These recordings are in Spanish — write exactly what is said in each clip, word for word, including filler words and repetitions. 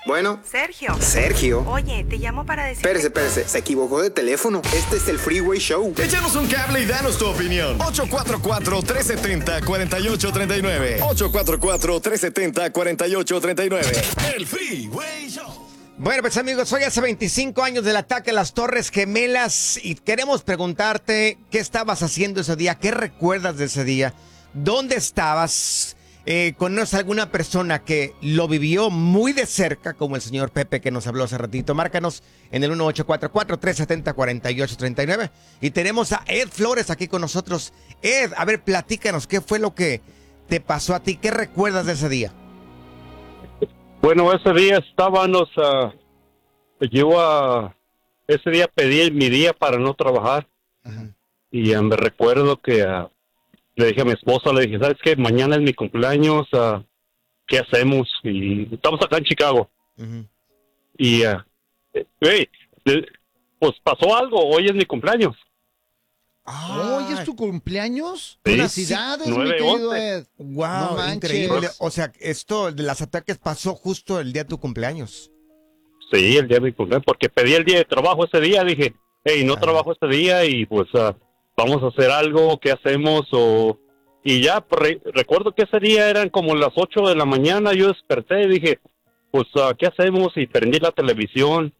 Bueno. Sergio. Sergio. Oye, te llamo para decir... Espérese, espérese. Se equivocó de teléfono. Este es el Freeway Show. Échanos un cable y danos tu opinión. ocho cuatro cuatro, tres siete cero, cuatro ocho tres nueve. ocho cuatro cuatro, tres siete cero, cuatro ocho tres nueve. El Freeway Show. Bueno, pues amigos, hoy hace veinticinco años del ataque a las Torres Gemelas y queremos preguntarte qué estabas haciendo ese día, qué recuerdas de ese día, dónde estabas, eh, ¿conoces a alguna persona que lo vivió muy de cerca, como el señor Pepe que nos habló hace ratito? Márcanos en el uno ocho cuatro cuatro, tres siete cero, cuatro ocho tres nueve y tenemos a Ed Flores aquí con nosotros. Ed, a ver, platícanos, ¿qué fue lo que te pasó a ti? ¿Qué recuerdas de ese día? Bueno, ese día estábamos, uh, yo uh, ese día pedí mi día para no trabajar. Uh-huh. Y uh, me recuerdo que uh, le dije a mi esposa, le dije, ¿sabes qué? Mañana es mi cumpleaños, uh, ¿qué hacemos? Y estamos acá en Chicago. Uh-huh. Y, uh, hey, pues pasó algo, hoy es mi cumpleaños. Ah, ¿hoy es tu cumpleaños? Sí. Felicidades, Sí, mi querido once. Ed. Wow, No increíble. O sea, esto de los ataques pasó justo el día de tu cumpleaños. Sí, el día de mi cumpleaños, porque pedí el día de trabajo ese día, dije, hey, no ah. trabajo ese día y pues uh, vamos a hacer algo, ¿qué hacemos? O y ya, re recuerdo que ese día eran como las ocho de la mañana, yo desperté y dije, pues, uh, ¿qué hacemos? Y prendí la televisión.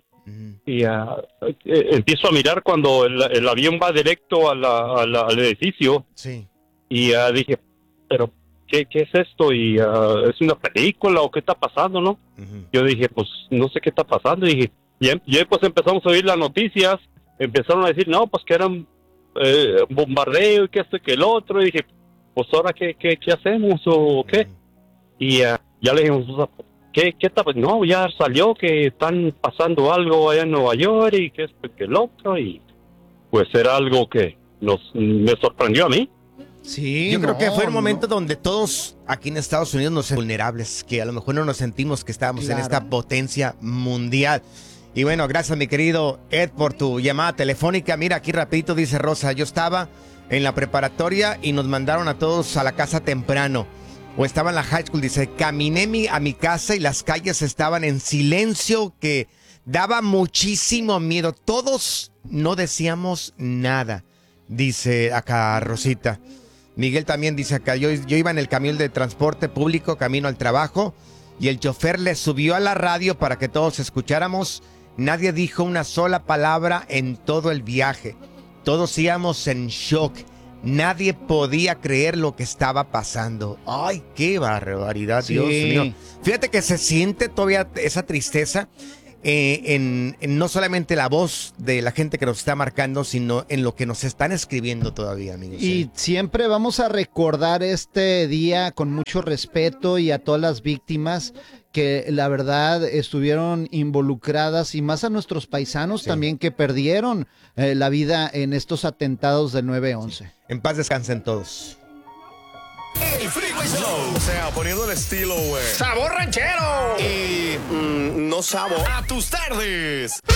Y uh, empiezo a mirar cuando el, el avión va directo a la, a la, al edificio. Sí. Y uh, dije, pero ¿qué, qué es esto? Y uh, ¿es una película o qué está pasando, no? Uh-huh. Yo dije, pues no sé qué está pasando. Y dije, y, y pues empezamos a oír las noticias. Empezaron a decir, no, pues que eran eh, bombardeo y que esto y que el otro. Y dije, pues ahora qué, qué, qué hacemos o qué. Uh-huh. Y uh, ya le dijimos, ¿Qué, qué está? No, ya salió que están pasando algo allá en Nueva York y que esto y que el otro, y pues era algo que nos, me sorprendió a mí. Sí, yo no, creo que fue un momento no. donde todos aquí en Estados Unidos nos sentimos vulnerables, que a lo mejor no nos sentimos que estábamos claro. en esta potencia mundial. Y bueno, gracias mi querido Ed por tu llamada telefónica. Mira, aquí rapidito dice Rosa, yo estaba en la preparatoria y nos mandaron a todos a la casa temprano. O estaba en la high school, dice, caminé mi, a mi casa y las calles estaban en silencio que daba muchísimo miedo. Todos no decíamos nada, dice acá Rosita. Miguel también dice acá, yo, yo iba en el camión de transporte público camino al trabajo y el chofer le subió a la radio para que todos escucháramos. Nadie dijo una sola palabra en todo el viaje. Todos íbamos en shock. Nadie podía creer lo que estaba pasando. ¡Ay, qué barbaridad, sí. Dios mío! Fíjate que se siente todavía esa tristeza eh, en, en no solamente la voz de la gente que nos está marcando, sino en lo que nos están escribiendo todavía, amigos. Y ¿sí? Siempre vamos a recordar este día con mucho respeto y a todas las víctimas que la verdad estuvieron involucradas y más a nuestros paisanos sí. también que perdieron eh, la vida en estos atentados del nueve once. Sí. En paz descansen todos. El Freeway Show. O sea, poniendo el estilo, güey. ¡Sabor ranchero! Y... Mm, no sabo. A tus tardes.